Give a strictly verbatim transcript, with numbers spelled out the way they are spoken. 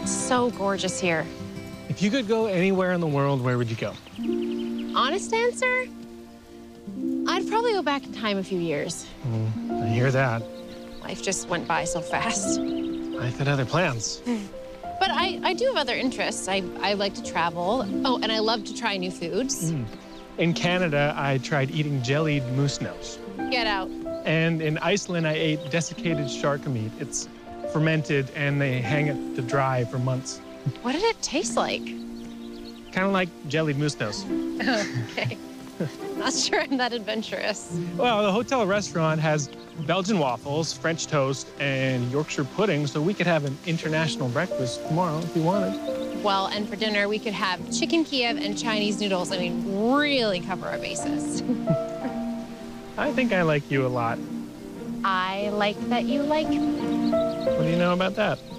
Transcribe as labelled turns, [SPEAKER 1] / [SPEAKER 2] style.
[SPEAKER 1] So gorgeous here.
[SPEAKER 2] If you could go anywhere in the world, where would you go?
[SPEAKER 1] Honest answer? I'd probably go back in time a few years.
[SPEAKER 2] Mm, I hear that.
[SPEAKER 1] Life just went by so fast.
[SPEAKER 2] Life had other plans.
[SPEAKER 1] But I, I do have other interests. I, I like to travel. Oh, and I love to try new foods.
[SPEAKER 2] Mm. In Canada, I tried eating jellied moose nose.
[SPEAKER 1] Get out.
[SPEAKER 2] And in Iceland, I ate desiccated shark meat. It's fermented, and they hang it to dry for months.
[SPEAKER 1] What did it taste like?
[SPEAKER 2] Kind of like jellied moose nose.
[SPEAKER 1] Okay. Not sure I'm that adventurous.
[SPEAKER 2] Well, the hotel restaurant has Belgian waffles, French toast, and Yorkshire pudding, so we could have an international breakfast tomorrow if you wanted.
[SPEAKER 1] Well, and for dinner, we could have chicken Kiev and Chinese noodles. I mean, really cover our bases.
[SPEAKER 2] I think I like you a lot.
[SPEAKER 1] I like that you like me.
[SPEAKER 2] What do you know about that?